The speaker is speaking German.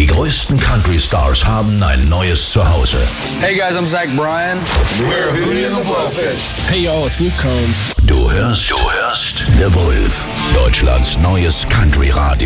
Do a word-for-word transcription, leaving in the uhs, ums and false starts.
Die größten Country-Stars haben ein neues Zuhause. Hey guys, I'm Zach Bryan. We're Hootie and the Blowfish. Hey y'all, it's Luke Combs. Du hörst, du hörst The Wolf, Deutschlands neues Country-Radio.